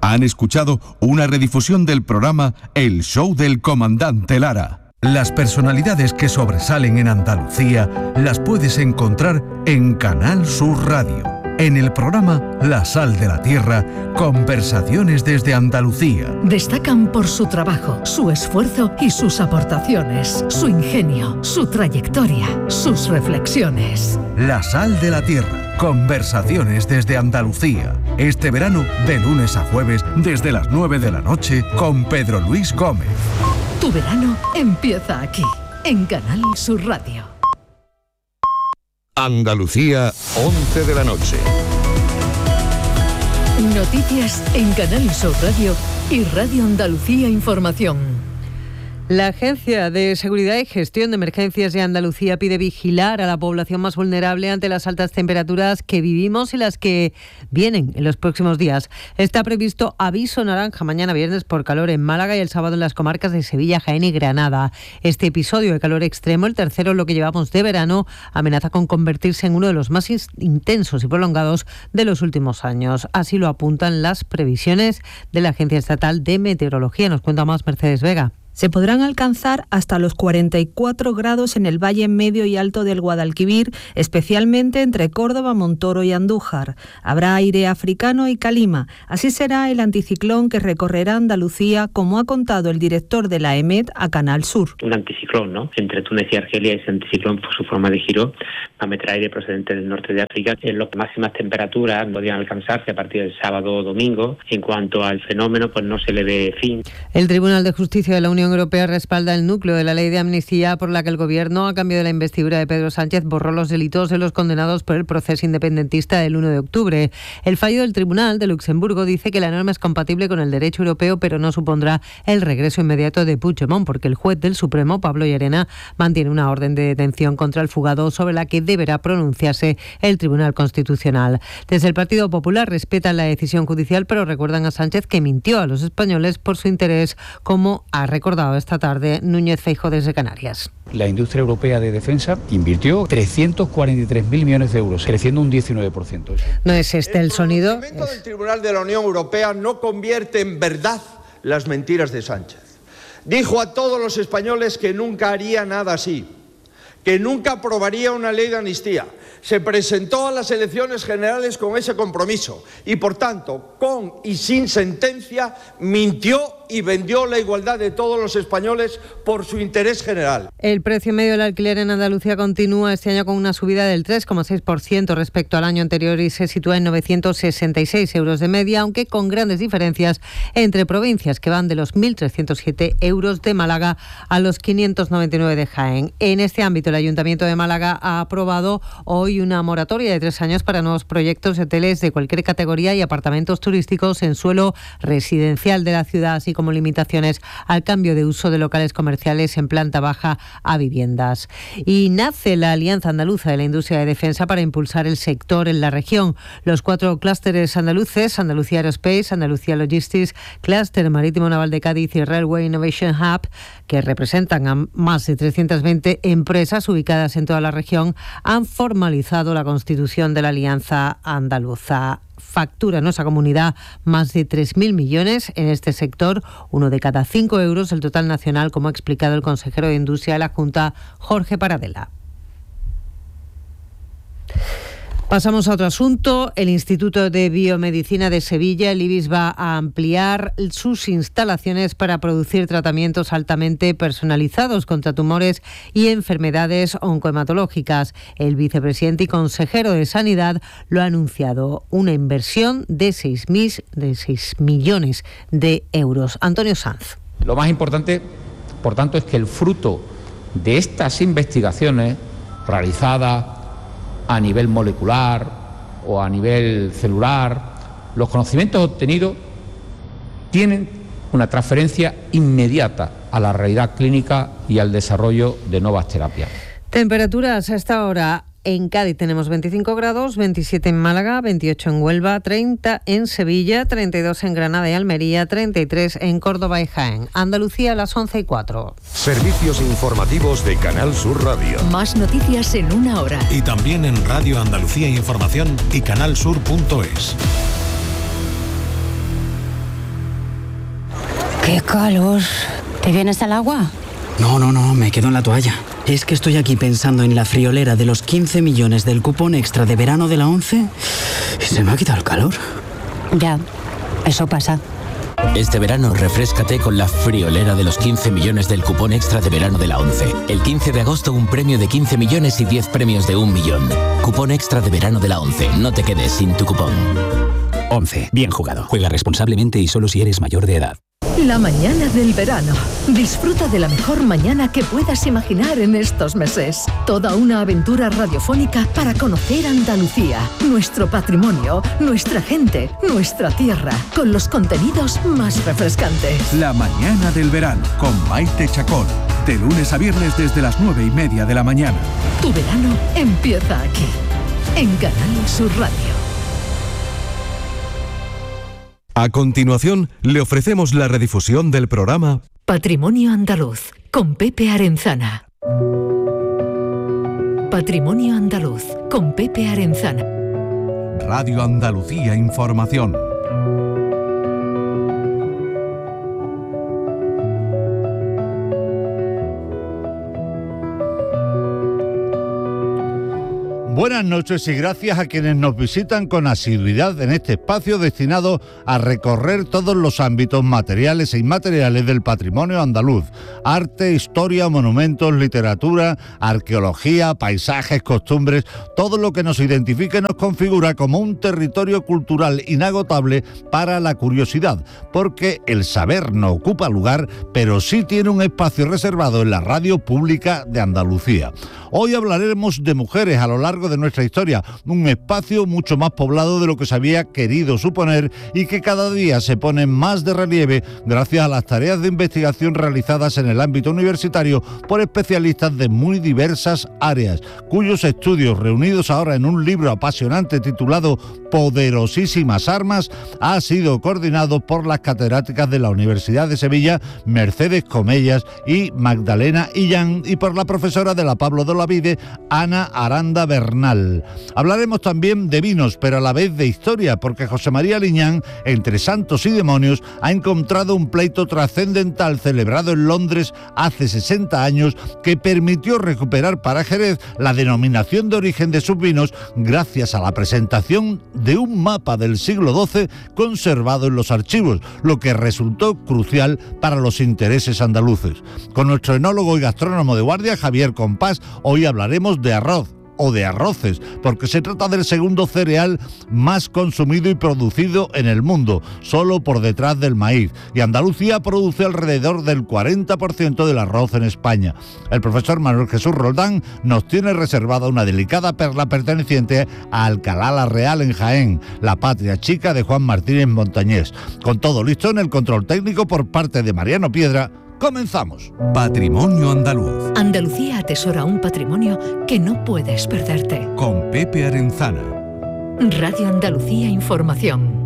Han escuchado una redifusión del programa El Show del Comandante Lara. Las personalidades que sobresalen en Andalucía las puedes encontrar en Canal Sur Radio. En el programa La Sal de la Tierra, conversaciones desde Andalucía. Destacan por su trabajo, su esfuerzo y sus aportaciones, su ingenio, su trayectoria, sus reflexiones. La Sal de la Tierra, conversaciones desde Andalucía. Este verano, de lunes a jueves, desde las 9 de la noche, con Pedro Luis Gómez. Tu verano empieza aquí, en Canal Sur Radio. Andalucía, 11 de la noche. Noticias en Canal Sur Radio y Radio Andalucía Información. La Agencia de Seguridad y Gestión de Emergencias de Andalucía pide vigilar a la población más vulnerable ante las altas temperaturas que vivimos y las que vienen en los próximos días. Está previsto aviso naranja mañana viernes por calor en Málaga y el sábado en las comarcas de Sevilla, Jaén y Granada. Este episodio de calor extremo, el tercero en lo que llevamos de verano, amenaza con convertirse en uno de los más intensos y prolongados de los últimos años. Así lo apuntan las previsiones de la Agencia Estatal de Meteorología. Nos cuenta más Mercedes Vega. Se podrán alcanzar hasta los 44 grados en el valle medio y alto del Guadalquivir, especialmente entre Córdoba, Montoro y Andújar. Habrá aire africano y calima. Así será el anticiclón que recorrerá Andalucía, como ha contado el director de la EMET a Canal Sur. Un anticiclón, ¿no? Entre Túnez y Argelia, ese anticiclón, por su forma de giro, va a meter aire procedente del norte de África. En las máximas temperaturas podrían alcanzarse a partir del sábado o domingo. En cuanto al fenómeno, pues no se le ve fin. El Tribunal de Justicia de la Unión Europea respalda el núcleo de la ley de amnistía por la que el Gobierno, a cambio de la investidura de Pedro Sánchez, borró los delitos de los condenados por el proceso independentista del 1 de octubre. El fallo del Tribunal de Luxemburgo dice que la norma es compatible con el derecho europeo, pero no supondrá el regreso inmediato de Puigdemont, porque el juez del Supremo, Pablo Llarena, mantiene una orden de detención contra el fugado sobre la que deberá pronunciarse el Tribunal Constitucional. Desde el Partido Popular respetan la decisión judicial, pero recuerdan a Sánchez que mintió a los españoles por su interés, como ha recordado esta tarde Núñez Feijóo desde Canarias. La industria europea de defensa invirtió 343.000 millones de euros, creciendo un 19%. No es este el sonido. El pronunciamiento del Tribunal de la Unión Europea no convierte en verdad las mentiras de Sánchez. Dijo a todos los españoles que nunca haría nada así, que nunca aprobaría una ley de amnistía. Se presentó a las elecciones generales con ese compromiso y, por tanto, con y sin sentencia, mintió y vendió la igualdad de todos los españoles por su interés general. El precio medio del alquiler en Andalucía continúa este año con una subida del 3,6% respecto al año anterior y se sitúa en 966 euros de media, aunque con grandes diferencias entre provincias, que van de los 1.307 euros de Málaga a los 599 de Jaén. En este ámbito, el Ayuntamiento de Málaga ha aprobado hoy una moratoria de 3 años para nuevos proyectos de hoteles de cualquier categoría y apartamentos turísticos en suelo residencial de la ciudad, así como limitaciones al cambio de uso de locales comerciales en planta baja a viviendas. Y nace la Alianza Andaluza de la Industria de Defensa para impulsar el sector en la región. Los 4 clústeres andaluces, Andalucía Aerospace, Andalucía Logistics, Clúster Marítimo Naval de Cádiz y Railway Innovation Hub, que representan a más de 320 empresas ubicadas en toda la región, han formalizado la constitución de la Alianza Andaluza. Factura nuestra comunidad más de 3.000 millones en este sector, 1 de cada 5 euros del total nacional, como ha explicado el consejero de Industria de la Junta, Jorge Paradela. Pasamos a otro asunto. El Instituto de Biomedicina de Sevilla, el IBIS, va a ampliar sus instalaciones para producir tratamientos altamente personalizados contra tumores y enfermedades oncohematológicas. El vicepresidente y consejero de Sanidad lo ha anunciado, una inversión de 6 millones de euros. Antonio Sanz. Lo más importante, por tanto, es que el fruto de estas investigaciones realizadas a nivel molecular o a nivel celular, los conocimientos obtenidos tienen una transferencia inmediata a la realidad clínica y al desarrollo de nuevas terapias. Temperaturas a esta hora. En Cádiz tenemos 25 grados, 27 en Málaga, 28 en Huelva, 30 en Sevilla, 32 en Granada y Almería, 33 en Córdoba y Jaén. Andalucía a las 11:04. Servicios informativos de Canal Sur Radio. Más noticias en una hora. Y también en Radio Andalucía Información y canalsur.es. ¡Qué calor! ¿Te vienes al agua? No, me quedo en la toalla. Es que estoy aquí pensando en la friolera de los 15 millones del cupón extra de verano de la ONCE y se me ha quitado el calor. Ya, eso pasa. Este verano refréscate con la friolera de los 15 millones del cupón extra de verano de la ONCE. El 15 de agosto un premio de 15 millones y 10 premios de 1 millón. Cupón extra de verano de la ONCE. No te quedes sin tu cupón. ONCE. Bien jugado. Juega responsablemente y solo si eres mayor de edad. La mañana del verano. Disfruta de la mejor mañana que puedas imaginar en estos meses. Toda una aventura radiofónica para conocer Andalucía, nuestro patrimonio, nuestra gente, nuestra tierra, con los contenidos más refrescantes. La mañana del verano con Maite Chacón. De lunes a viernes desde las 9:30 de la mañana. Tu verano empieza aquí, en Canal Sur Radio. A continuación, le ofrecemos la redifusión del programa Patrimonio Andaluz, con Pepe Arenzana. Patrimonio Andaluz, con Pepe Arenzana. Radio Andalucía Información. Buenas noches y gracias a quienes nos visitan con asiduidad en este espacio destinado a recorrer todos los ámbitos materiales e inmateriales del patrimonio andaluz. Arte, historia, monumentos, literatura, arqueología, paisajes, costumbres, todo lo que nos identifica y nos configura como un territorio cultural inagotable para la curiosidad, porque el saber no ocupa lugar, pero sí tiene un espacio reservado en la radio pública de Andalucía. Hoy hablaremos de mujeres a lo largo de nuestra historia, un espacio mucho más poblado de lo que se había querido suponer y que cada día se pone más de relieve gracias a las tareas de investigación realizadas en el ámbito universitario por especialistas de muy diversas áreas, cuyos estudios, reunidos ahora en un libro apasionante titulado Poderosísimas Armas, ha sido coordinado por las catedráticas de la Universidad de Sevilla, Mercedes Comellas y Magdalena Illán, y por la profesora de la Pablo de Olavide, Ana Aranda Bernal. Hablaremos también de vinos, pero a la vez de historia, porque José María Liñán, entre santos y demonios, ha encontrado un pleito trascendental celebrado en Londres hace 60 años que permitió recuperar para Jerez la denominación de origen de sus vinos gracias a la presentación de un mapa del siglo XII conservado en los archivos, lo que resultó crucial para los intereses andaluces. Con nuestro enólogo y gastrónomo de guardia, Javier Compás, hoy hablaremos de arroz, o de arroces, porque se trata del segundo cereal más consumido y producido en el mundo, solo por detrás del maíz, y Andalucía produce alrededor del 40% del arroz en España. El profesor Manuel Jesús Roldán nos tiene reservada una delicada perla perteneciente a Alcalá la Real en Jaén, la patria chica de Juan Martínez Montañés. Con todo listo en el control técnico por parte de Mariano Piedra, comenzamos. Patrimonio Andaluz. Andalucía atesora un patrimonio que no puedes perderte. Con Pepe Arenzana. Radio Andalucía Información.